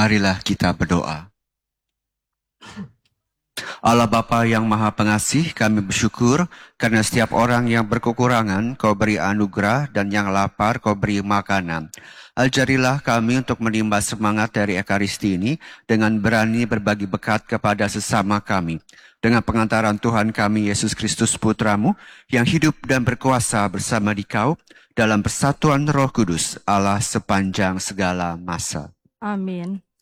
Marilah kita berdoa. Allah Bapa yang Maha Pengasih, kami bersyukur karena setiap orang yang berkekurangan Kau beri anugerah dan yang lapar Kau beri makanan. Ajarilah kami untuk menimba semangat dari Ekaristi ini dengan berani berbagi berkat kepada sesama kami. Dengan pengantaran Tuhan kami Yesus Kristus Putramu yang hidup dan berkuasa bersama di Kau dalam persatuan Roh Kudus Allah sepanjang segala masa. Amin.